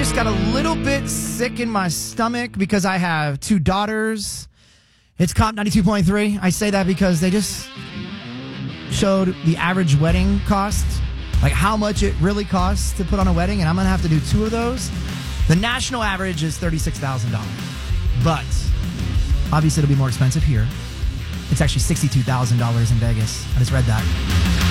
just got a little bit sick in my stomach because I have 2 daughters. It's Comp 92.3. I say that because they just showed the average wedding cost, like how much it really costs to put on a wedding, and I'm going to have to do 2 of those. The national average is $36,000, but obviously it'll be more expensive here. It's actually $62,000 in Vegas. I just read that.